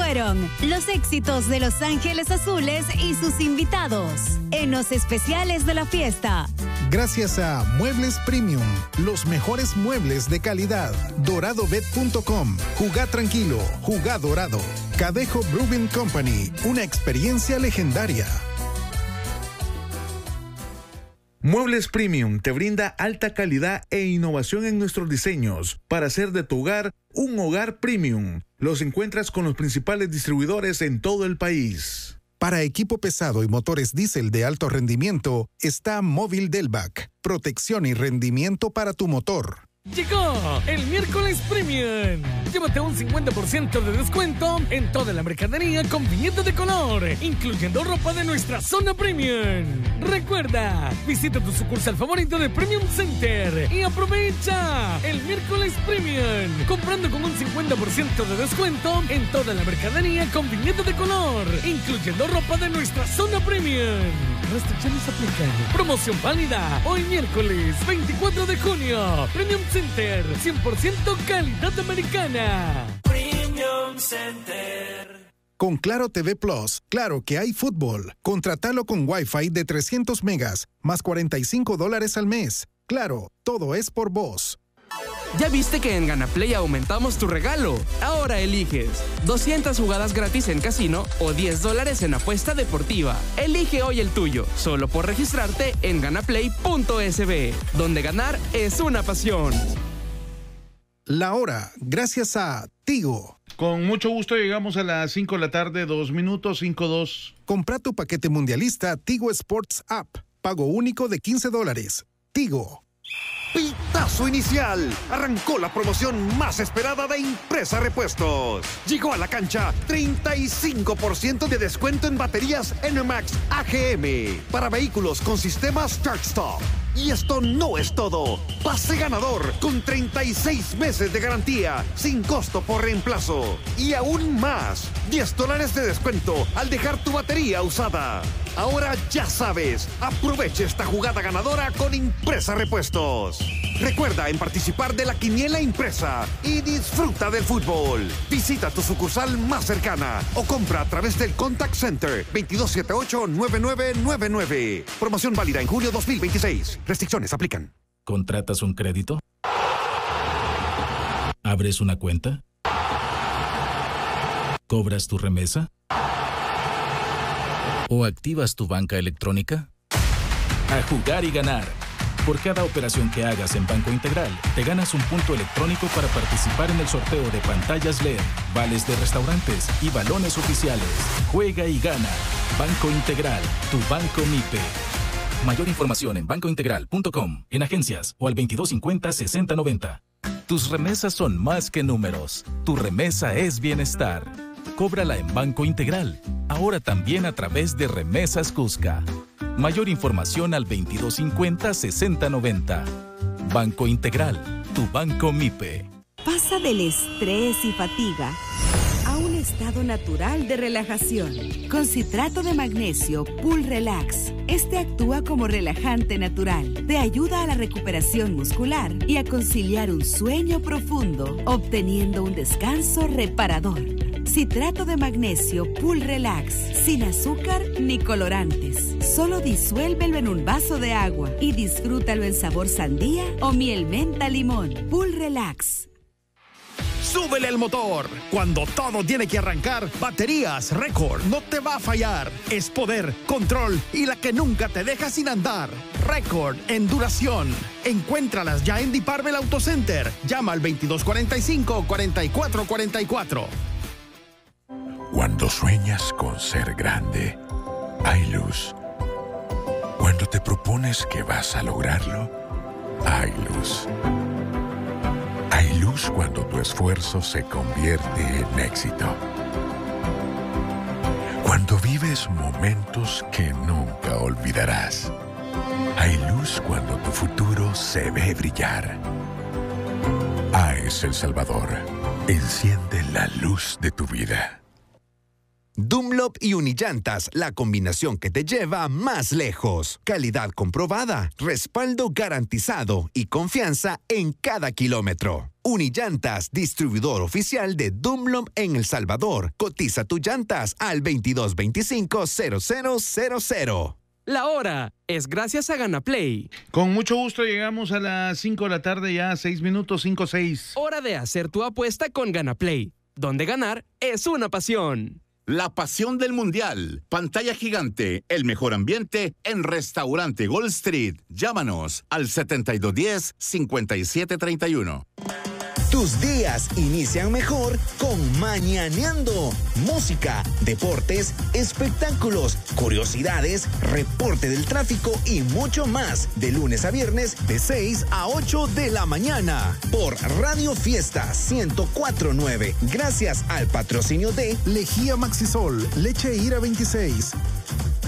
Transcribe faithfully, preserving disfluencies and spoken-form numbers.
fueron los éxitos de Los Ángeles Azules y sus invitados en los especiales de la fiesta. Gracias a Muebles Premium, los mejores muebles de calidad. dorado bet punto com. Jugá tranquilo, jugá dorado. Cadejo Brewing Company, una experiencia legendaria. Muebles Premium te brinda alta calidad e innovación en nuestros diseños para hacer de tu hogar un hogar premium. Los encuentras con los principales distribuidores en todo el país. Para equipo pesado y motores diésel de alto rendimiento, está Móvil Delvac. Protección y rendimiento para tu motor. Llegó el miércoles Premium. Llévate un cincuenta por ciento de descuento en toda la mercadería con billetes de color, incluyendo ropa de nuestra zona Premium. Recuerda, visita tu sucursal favorito de Premium Center y aprovecha el miércoles Premium, comprando con un cincuenta por ciento de descuento en toda la mercadería con billetes de color, incluyendo ropa de nuestra zona Premium. Restricciones aplican. Promoción válida hoy miércoles veinticuatro de junio. Premium Center, cien por ciento calidad americana. Premium Center. Con Claro T V Plus, claro que hay fútbol. Contratalo con Wi-Fi de trescientos megas, más cuarenta y cinco dólares al mes. Claro, todo es por vos. ¿Ya viste que en GanaPlay aumentamos tu regalo? Ahora eliges doscientas jugadas gratis en casino o diez dólares en apuesta deportiva. Elige hoy el tuyo, solo por registrarte en ganaplay punto es be, donde ganar es una pasión. La hora, gracias a Tigo. Con mucho gusto llegamos a las cinco de la tarde, dos minutos, cinco dos. Compra tu paquete mundialista Tigo Sports App. Pago único de quince dólares. Tigo. Pitazo inicial. Arrancó la promoción más esperada de Impresa Repuestos. Llegó a la cancha treinta y cinco por ciento de descuento en baterías N MAX A G M para vehículos con sistema Start Stop. Y esto no es todo. Pase ganador con treinta y seis meses de garantía sin costo por reemplazo. Y aún más, diez dólares de descuento al dejar tu batería usada. Ahora ya sabes, aproveche esta jugada ganadora con Impresa Repuestos. Recuerda en participar de la quiniela impresa y disfruta del fútbol. Visita tu sucursal más cercana o compra a través del Contact Center veintidós setenta y ocho, noventa y nueve noventa y nueve. Promoción válida en julio dos mil veintiséis. Restricciones aplican. ¿Contratas un crédito? ¿Abres una cuenta? ¿Cobras tu remesa? ¿O activas tu banca electrónica? A jugar y ganar. Por cada operación que hagas en Banco Integral, te ganas un punto electrónico para participar en el sorteo de pantallas L E D, vales de restaurantes y balones oficiales. Juega y gana. Banco Integral, tu banco MIPE. Mayor información en banco integral punto com, en agencias o al veintidós cincuenta, sesenta noventa. Tus remesas son más que números. Tu remesa es bienestar. Cóbrala en Banco Integral, ahora también a través de Remesas Cusca. Mayor información al veintidós cincuenta, sesenta noventa. Banco Integral, tu banco MIPE. Pasa del estrés y fatiga a un estado natural de relajación. Con citrato de magnesio Pool Relax. Este actúa como relajante natural. Te ayuda a la recuperación muscular y a conciliar un sueño profundo, obteniendo un descanso reparador. Citrato de magnesio Pool Relax, sin azúcar ni colorantes. Solo disuélvelo en un vaso de agua y disfrútalo en sabor sandía o miel menta limón. Pool Relax. ¡Súbele el motor! Cuando todo tiene que arrancar, Baterías Record no te va a fallar. Es poder, control y la que nunca te deja sin andar. Record en duración. Encuéntralas ya en Diparvel Auto Center. Llama al veintidós cuarenta y cinco, cuarenta y cuatro cuarenta y cuatro. Cuando sueñas con ser grande, hay luz. Cuando te propones que vas a lograrlo, hay luz. Hay luz cuando tu esfuerzo se convierte en éxito. Cuando vives momentos que nunca olvidarás. Hay luz cuando tu futuro se ve brillar. A E S El Salvador. Enciende la luz de tu vida. Dunlop y Unillantas, la combinación que te lleva más lejos. Calidad comprobada, respaldo garantizado y confianza en cada kilómetro. Unillantas, distribuidor oficial de Dunlop en El Salvador. Cotiza tus llantas al veintidós veinticinco cero cero cero cero. La hora es gracias a GanaPlay. Con mucho gusto llegamos a las cinco de la tarde, ya seis minutos, cinco seis. Hora de hacer tu apuesta con GanaPlay, donde ganar es una pasión. La pasión del mundial. Pantalla gigante, el mejor ambiente en Restaurante Gold Street. Llámanos al setenta y dos diez, cincuenta y siete treinta y uno. Tus días inician mejor con Mañaneando. Música, deportes, espectáculos, curiosidades, reporte del tráfico y mucho más. De lunes a viernes de seis a ocho de la mañana. Por Radio Fiesta ciento cuatro punto nueve. Gracias al patrocinio de Lejía Maxisol, leche Ira veintiséis.